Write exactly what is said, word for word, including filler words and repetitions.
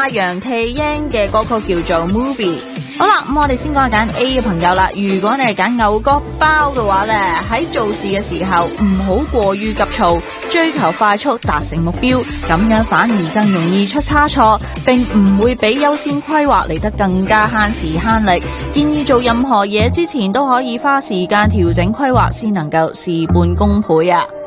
阿楊 Taeyang 嘅歌曲叫做 Movie。好啦，咁我哋先講下揀 A 嘅朋友啦。如果你係揀牛角包嘅話呢，喺做事嘅時候唔好過於急躁，追求快速達成目標，咁樣反而更容易出差錯，並唔會比優先規劃嚟得更加慳時慳力。建議做任何嘢之前都可以花時間調整規劃，先能夠事半功倍啊！